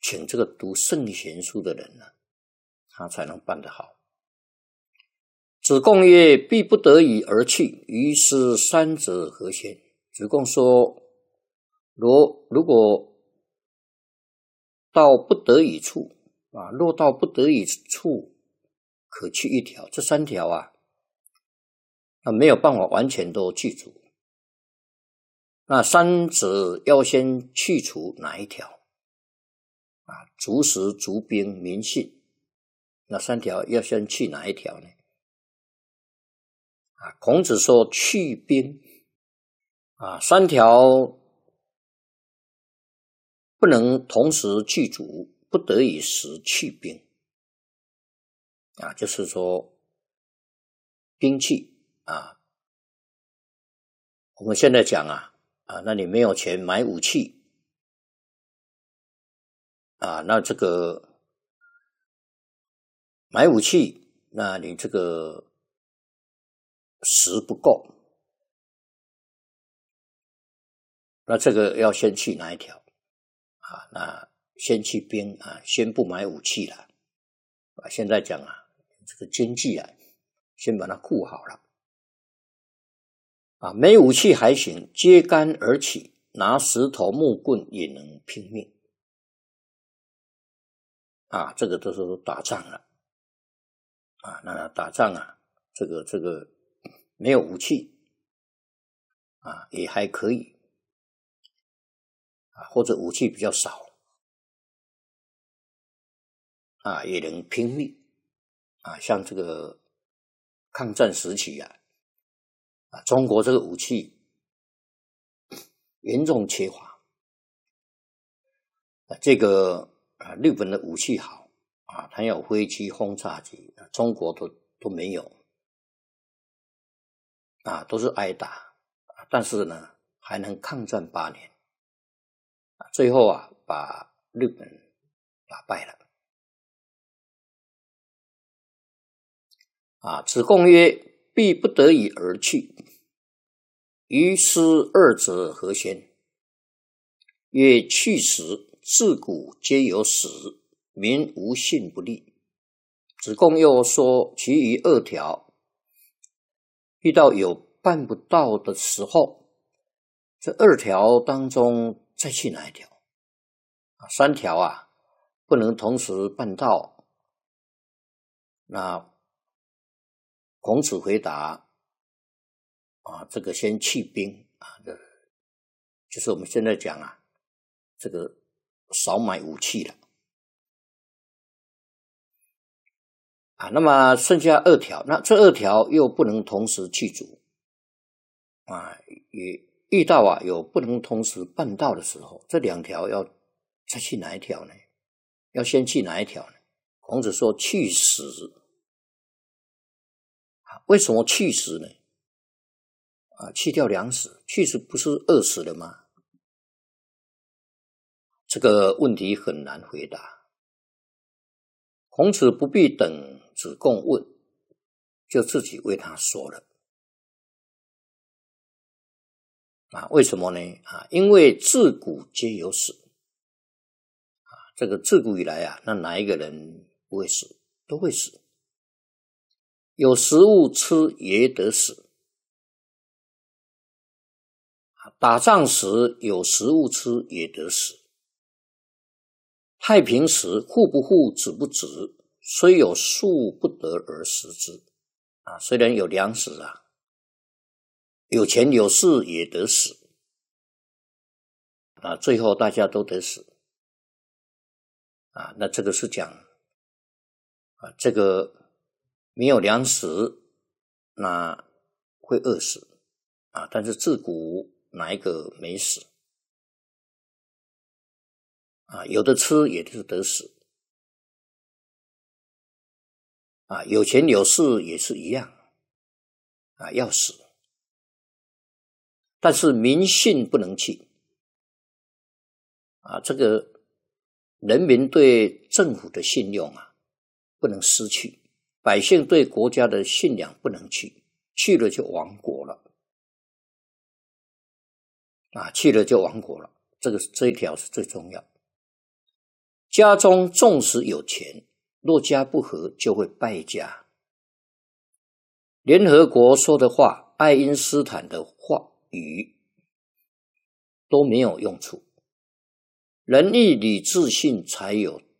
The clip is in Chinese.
请这个读圣贤书的人呢，他才能办得好。子贡曰：必不得已而去，于是三者何先？子贡说，如果到不得已处若到不得已处，可去一条，这三条没有办法完全都记住。那三者要先去除哪一条？足食、足兵、民信，那三条要先去哪一条呢？孔子说去兵三条不能同时具足，不得已时去兵就是说兵器我们现在讲那你没有钱买武器那这个买武器，那你这个食不够，那这个要先去哪一条那先去兵先不买武器了现在讲这个经济先把它顾好了没武器还行，揭竿而起，拿石头木棍也能拼命这个都是打仗了那打仗这个没有武器也还可以或者武器比较少也能拼命像这个抗战时期中国这个武器严重缺乏这个日本的武器好它有飞机轰炸机中国都没有都是挨打但是呢还能抗战8年最后把日本打败了子贡曰：必不得已而去，于是二者何先？曰：去时，自古皆有死，民无信不立。子贡又说其余2条，遇到有办不到的时候，这2条当中再去哪一条？3条不能同时办到。那孔子回答这个先去兵就是我们现在讲这个少买武器了那么剩下2条，那这2条又不能同时去足也遇到有不能同时办到的时候，这2条要再去哪一条呢？要先去哪一条呢？孔子说去时为什么去时呢？去掉粮食，去时不是饿死了吗？这个问题很难回答。孔子不必等子贡问，就自己为他说了为什么呢？因为自古皆有死这个自古以来那哪一个人不会死？都会死。有食物吃也得死打仗时有食物吃也得死。太平时富不富止不止，虽有粟不得而食之虽然有粮食有钱有势也得死最后大家都得死那这个是讲这个没有粮食那会饿死但是自古哪一个没死有的吃也是得死有钱有势也是一样要死，但是民信不能弃这个人民对政府的信用不能失去，百姓对国家的信仰不能去，去了就亡国了去了就亡国了，这一条是最重要。 家中纵使有钱，若家不和就会败家。联合国说的话，爱因斯坦的话语都没有用处。仁义礼智信才有